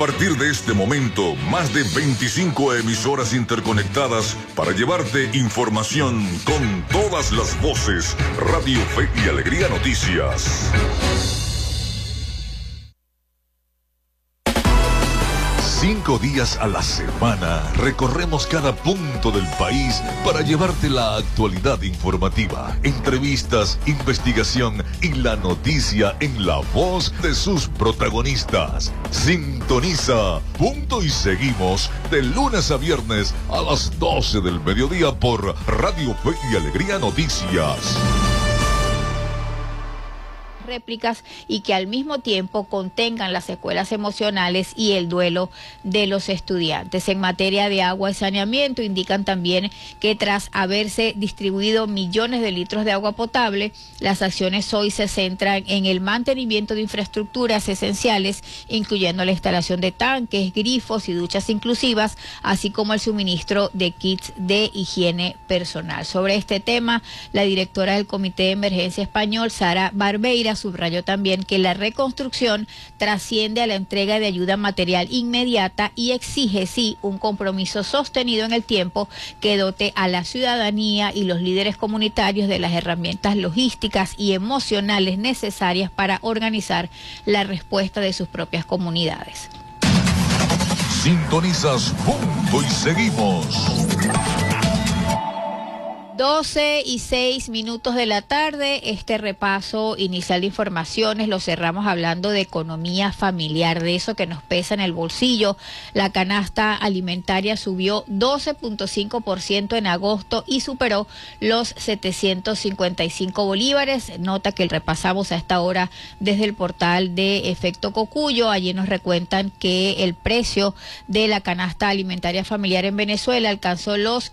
partir de este momento, más de 25 emisoras interconectadas para llevarte información con todas las voces. Radio Fe y Alegría Noticias. 5 días a la semana recorremos cada punto del país para llevarte la actualidad informativa, entrevistas, investigación y la noticia en la voz de sus protagonistas. Sintoniza Punto y Seguimos de lunes a viernes a las 12 del mediodía por Radio Fe y Alegría Noticias. Réplicas y que al mismo tiempo contengan las secuelas emocionales y el duelo de los estudiantes. En materia de agua y saneamiento, indican también que tras haberse distribuido millones de litros de agua potable, las acciones hoy se centran en el mantenimiento de infraestructuras esenciales, incluyendo la instalación de tanques, grifos y duchas inclusivas, así como el suministro de kits de higiene personal. Sobre este tema, la directora del Comité de Emergencia Español, Sara Barbeira, subrayó también que la reconstrucción trasciende a la entrega de ayuda material inmediata y exige, sí, un compromiso sostenido en el tiempo que dote a la ciudadanía y los líderes comunitarios de las herramientas logísticas y emocionales necesarias para organizar la respuesta de sus propias comunidades. Sintonizas Punto y Seguimos. 12:06 de la tarde, este repaso inicial de informaciones lo cerramos hablando de economía familiar, de eso que nos pesa en el bolsillo. La canasta alimentaria subió 12.5% en agosto y superó los 755 bolívares. Nota que repasamos a esta hora desde el portal de Efecto Cocuyo. Allí nos recuentan que el precio de la canasta alimentaria familiar en Venezuela alcanzó los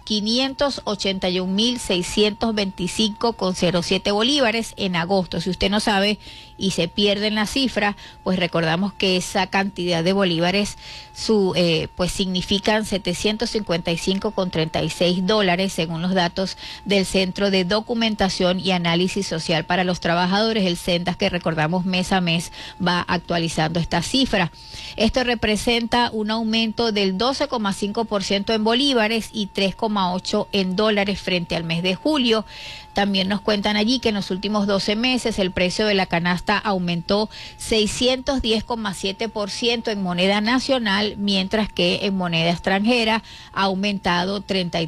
581.625,07 bolívares en agosto. Si usted no sabe y se pierde en la cifra, pues recordamos que esa cantidad de bolívares pues significan 755,36 dólares según los datos del Centro de Documentación y Análisis Social para los Trabajadores, el CENDAS, que recordamos mes a mes va actualizando esta cifra. Esto representa un aumento del 12,5% en bolívares y 3,8% en dólares frente al mes de julio. También nos cuentan allí que en los últimos 12 meses el precio de la canasta aumentó 610,7% en moneda nacional, mientras que en moneda extranjera ha aumentado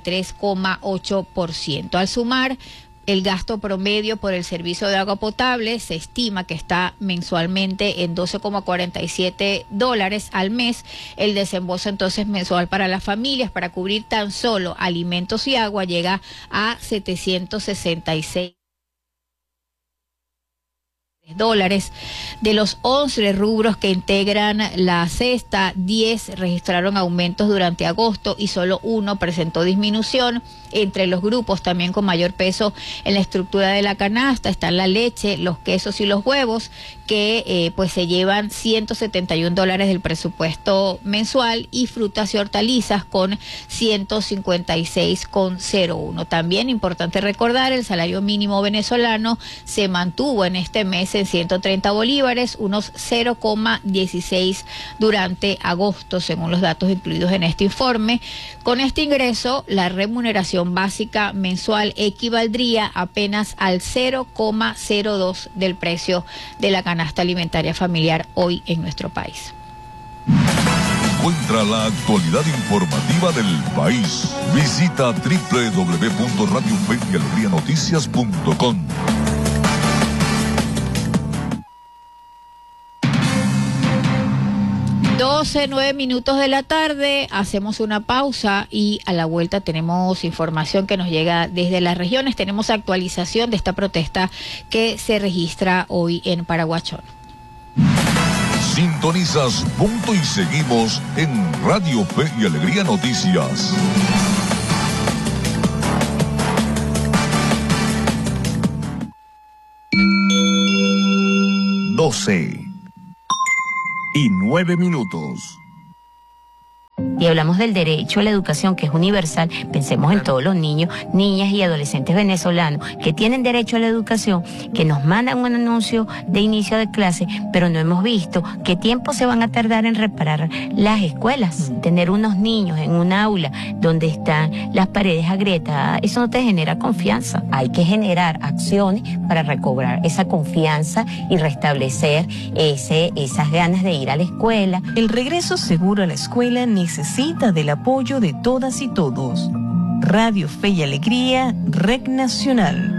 33,8%. Al sumar el gasto promedio por el servicio de agua potable, se estima que está mensualmente en 12,47 dólares al mes. El desembolso entonces mensual para las familias para cubrir tan solo alimentos y agua llega a 766 dólares. De los 11 rubros que integran la cesta, 10 registraron aumentos durante agosto y solo uno presentó disminución. Entre los grupos también con mayor peso en la estructura de la canasta están la leche, los quesos y los huevos, que pues se llevan 171 dólares del presupuesto mensual, y frutas y hortalizas con 156,01. También importante recordar, el salario mínimo venezolano se mantuvo en este mes en 130 bolívares, unos 0,16 durante agosto, según los datos incluidos en este informe. Con este ingreso, la remuneración básica mensual equivaldría apenas al 0,02 del precio de la canasta alimentaria familiar hoy en nuestro país. Encuentra la actualidad informativa del país. Visita www.radiofeyalegrianoticias.com. 12:09 de la tarde, hacemos una pausa y a la vuelta tenemos información que nos llega desde las regiones. Tenemos actualización de esta protesta que se registra hoy en Paraguachón. Sintonizas Punto y Seguimos en Radio Fe y Alegría Noticias. y 9 minutos. y hablamos del derecho a la educación, que es universal, pensemos en todos los niños, niñas y adolescentes venezolanos que tienen derecho a la educación, que nos mandan un anuncio de inicio de clase, pero no hemos visto qué tiempo se van a tardar en reparar las escuelas. Tener unos niños en un aula donde están las paredes agrietadas, eso no te genera confianza. Hay que generar acciones para recobrar esa confianza y restablecer esas ganas de ir a la escuela. El regreso seguro a la escuela necesita del apoyo de todas y todos. Radio Fe y Alegría, Red Nacional.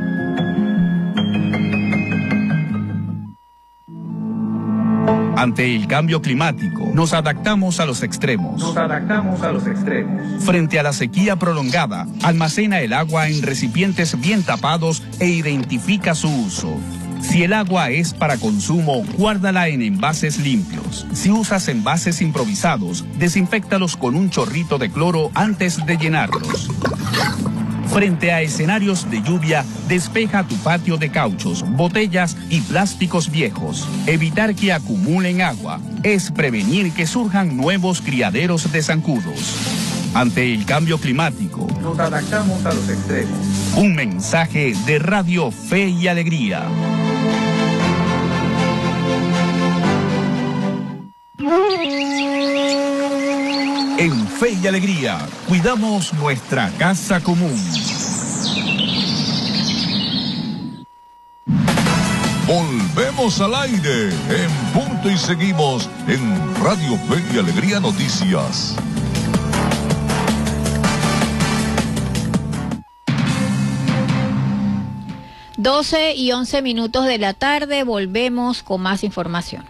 Ante el cambio climático, nos adaptamos a los extremos. Frente a la sequía prolongada, almacena el agua en recipientes bien tapados e identifica su uso. Si el agua es para consumo, guárdala en envases limpios. Si usas envases improvisados, desinféctalos con un chorrito de cloro antes de llenarlos. Frente a escenarios de lluvia, despeja tu patio de cauchos, botellas y plásticos viejos. Evitar que acumulen agua es prevenir que surjan nuevos criaderos de zancudos. Ante el cambio climático, nos adaptamos a los extremos. Un mensaje de Radio Fe y Alegría. En Fe y Alegría, cuidamos nuestra casa común. Volvemos al aire en punto y seguimos en Radio Fe y Alegría Noticias. Doce y 11 minutos de la tarde, volvemos con más información.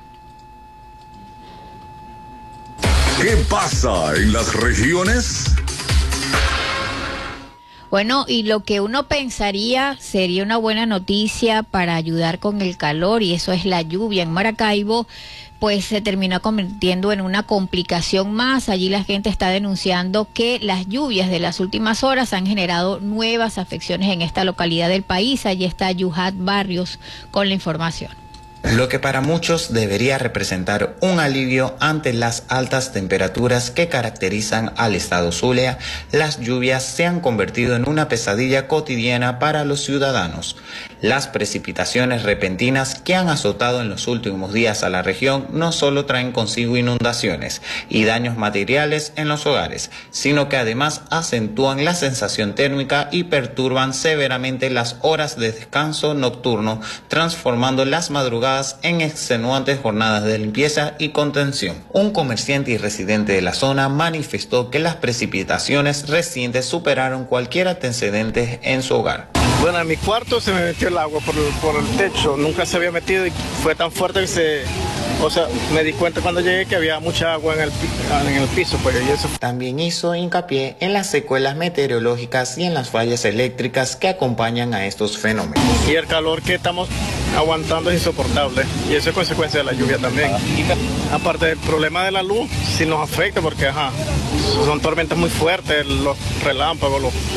¿Qué pasa en las regiones? Bueno, y lo que uno pensaría sería una buena noticia para ayudar con el calor, y eso es la lluvia en Maracaibo, pues se terminó convirtiendo en una complicación más. Allí la gente está denunciando que las lluvias de las últimas horas han generado nuevas afecciones en esta localidad del país. Allí está Yuhat Barrios con la información. Lo que para muchos debería representar un alivio ante las altas temperaturas que caracterizan al estado Zulia, las lluvias se han convertido en una pesadilla cotidiana para los ciudadanos. Las precipitaciones repentinas que han azotado en los últimos días a la región no solo traen consigo inundaciones y daños materiales en los hogares, sino que además acentúan la sensación térmica y perturban severamente las horas de descanso nocturno, transformando las madrugadas en extenuantes jornadas de limpieza y contención. Un comerciante y residente de la zona manifestó que las precipitaciones recientes superaron cualquier antecedente en su hogar. Bueno, en mi cuarto se me metió el agua por el techo, nunca se había metido y fue tan fuerte que me di cuenta cuando llegué que había mucha agua en el piso, pues, y eso. También hizo hincapié en las secuelas meteorológicas y en las fallas eléctricas que acompañan a estos fenómenos. Y el calor que estamos aguantando es insoportable, y eso es consecuencia de la lluvia también. Aparte del problema de la luz, sí nos afecta porque son tormentas muy fuertes, los relámpagos,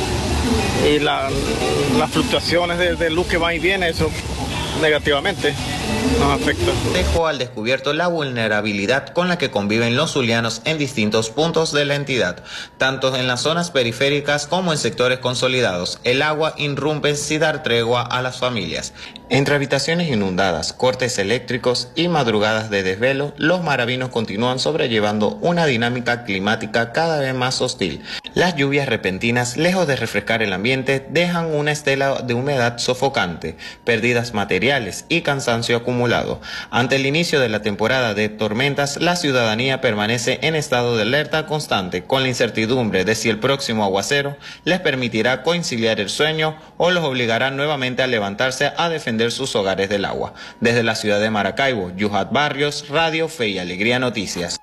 y las fluctuaciones de luz que van y vienen, eso negativamente nos afecta. Dejó al descubierto la vulnerabilidad con la que conviven los zulianos en distintos puntos de la entidad, tanto en las zonas periféricas como en sectores consolidados. El agua irrumpe sin dar tregua a las familias. Entre habitaciones inundadas, cortes eléctricos y madrugadas de desvelo, los maravinos continúan sobrellevando una dinámica climática cada vez más hostil. Las lluvias repentinas, lejos de refrescar el ambiente, dejan una estela de humedad sofocante, pérdidas materiales y cansancio acumulado. Ante el inicio de la temporada de tormentas, la ciudadanía permanece en estado de alerta constante, con la incertidumbre de si el próximo aguacero les permitirá conciliar el sueño o los obligará nuevamente a levantarse a defender sus hogares del agua. Desde la ciudad de Maracaibo, Yuhat Barrios, Radio Fe y Alegría Noticias.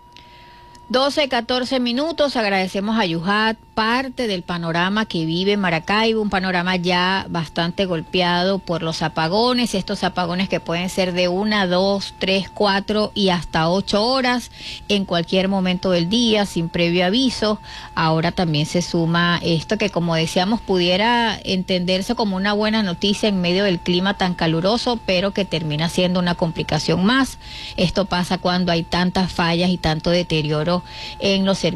12:14 minutos, agradecemos a Yuhat, parte del panorama que vive Maracaibo, un panorama ya bastante golpeado por los apagones, estos apagones que pueden ser de 1, 2, 3, 4 y hasta 8 horas en cualquier momento del día, sin previo aviso. Ahora también se suma esto que, como decíamos, pudiera entenderse como una buena noticia en medio del clima tan caluroso, pero que termina siendo una complicación más. Esto pasa cuando hay tantas fallas y tanto deterioro en los servicios